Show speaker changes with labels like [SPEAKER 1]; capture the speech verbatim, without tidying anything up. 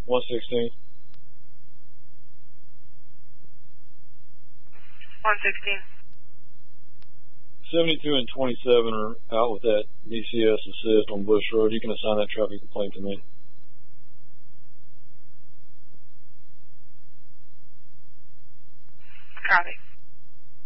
[SPEAKER 1] one sixteen.
[SPEAKER 2] one sixteen.
[SPEAKER 1] seventy-two and twenty-seven are out with that D C S assist on Bush Road. You can assign that traffic complaint to me.
[SPEAKER 2] Copy.